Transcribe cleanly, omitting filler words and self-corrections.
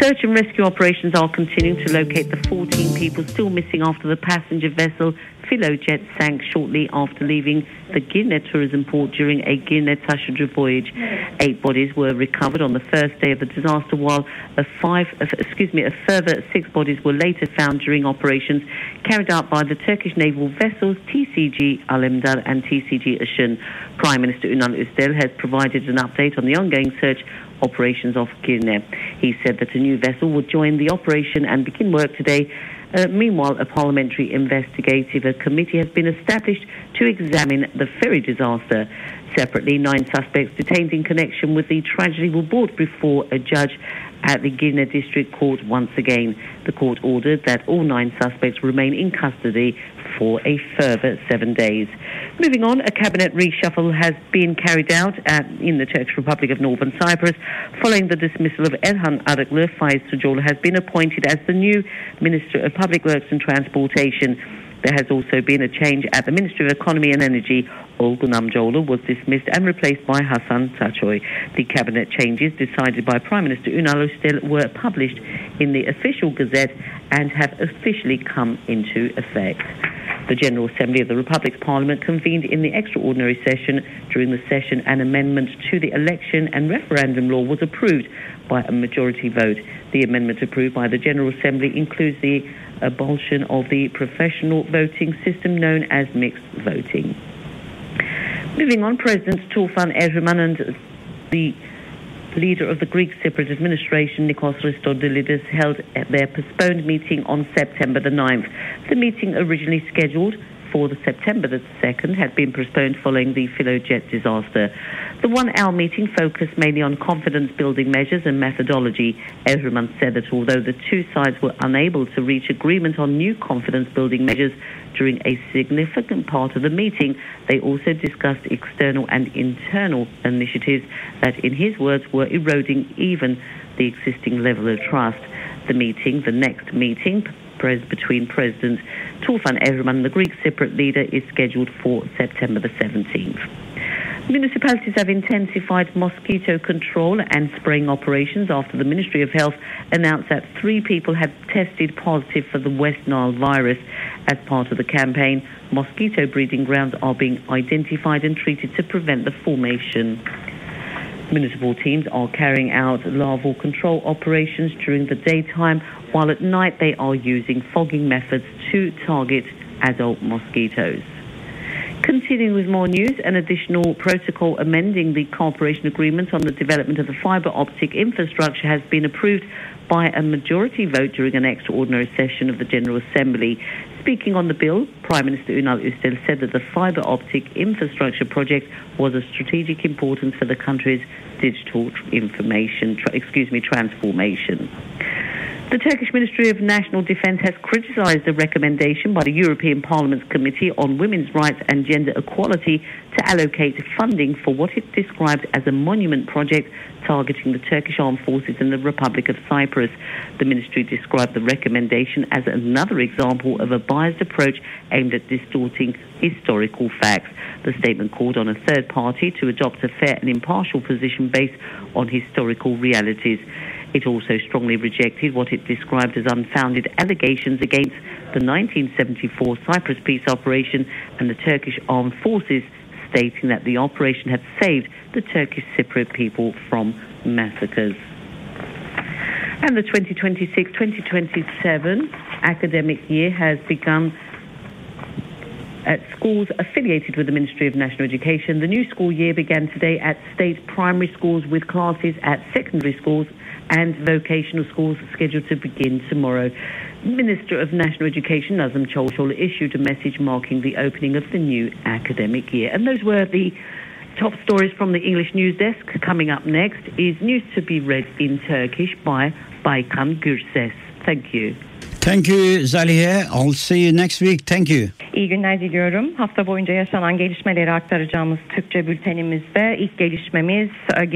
Search and rescue operations are continuing to locate the 14 people still missing after the passenger vessel Filojet sank shortly after leaving the Girne tourism port during a Girne-Taşlıca voyage. 8 bodies were recovered on the first day of the disaster, while a further 6 bodies were later found during operations carried out by the Turkish naval vessels TCG Alemdar and TCG Işın. Prime Minister Ünal Özdağ has provided an update on the ongoing search operations off Girne. He said that a new vessel would join the operation and begin work today. Meanwhile, a parliamentary investigative committee has been established to examine the ferry disaster. Separately, 9 suspects detained in connection with the tragedy were brought before a judge at the Girne District Court once again. The court ordered that all 9 suspects remain in custody for a further 7 days. Moving on, a cabinet reshuffle has been carried out in the Turkish Republic of Northern Cyprus following the dismissal of Erhan Arıklı. Faiz Sucuoğlu has been appointed as the new Minister of Public Works and Transportation. There has also been a change at the Ministry of Economy and Energy. Olgun Amcaoğlu was dismissed and replaced by Hasan Taçoy. The cabinet changes decided by Prime Minister Ünal Özdağ were published in the official gazette and have officially come into effect. The General Assembly of the Republic's Parliament convened in the extraordinary session. During the session, an amendment to the election and referendum law was approved by a majority vote. The amendment approved by the General Assembly includes the abolition of the professional voting system known as mixed voting. Moving on, President Tufan Erhman and the leader of the Greek Cypriot administration, Nikos Christodoulidis, held their postponed meeting on September the 9th. The meeting, originally scheduled for the September the 2nd, had been postponed following the Filojet disaster. The 1-hour meeting focused mainly on confidence-building measures and methodology. Erhman said that although the two sides were unable to reach agreement on new confidence-building measures during a significant part of the meeting, they also discussed external and internal initiatives that, in his words, were eroding even the existing level of trust. The next meeting between President Tufan Erhman and the Greek Cypriot leader is scheduled for September the 17th. Municipalities have intensified mosquito control and spraying operations after the Ministry of Health announced that 3 people had tested positive for the West Nile virus. As part of the campaign, mosquito breeding grounds are being identified and treated to prevent the formation. Municipal teams are carrying out larval control operations during the daytime, while at night they are using fogging methods to target adult mosquitoes. Continuing with more news, an additional protocol amending the cooperation agreement on the development of the fibre optic infrastructure has been approved by a majority vote during an extraordinary session of the General Assembly. Speaking on the bill, Prime Minister Ünal Özdağ said that the fibre optic infrastructure project was of strategic importance for the country's digital transformation. The Turkish Ministry of National Defence has criticised a recommendation by the European Parliament's Committee on Women's Rights and Gender Equality to allocate funding for what it described as a monument project targeting the Turkish armed forces in the Republic of Cyprus. The ministry described the recommendation as another example of a biased approach aimed at distorting historical facts. The statement called on a third party to adopt a fair and impartial position based on historical realities. It also strongly rejected what it described as unfounded allegations against the 1974 Cyprus peace operation and the Turkish armed forces, stating that the operation had saved the Turkish Cypriot people from massacres. And the 2026-2027 academic year has begun at schools affiliated with the Ministry of National Education. The new school year began today at state primary schools, with classes at secondary schools and vocational schools scheduled to begin tomorrow. Minister of National Education Nazım Çoğuşoğlu issued a message marking the opening of the new academic year. And those were the top stories from the English news desk. Coming up next is news to be read in Turkish by Baykan Gürses. Thank you. Thank you, Zalihe. I'll see you next week. Thank you. İyi günler diliyorum. Hafta boyunca yaşanan gelişmeleri aktaracağımız Türkçe bültenimizde ilk gelişmemiz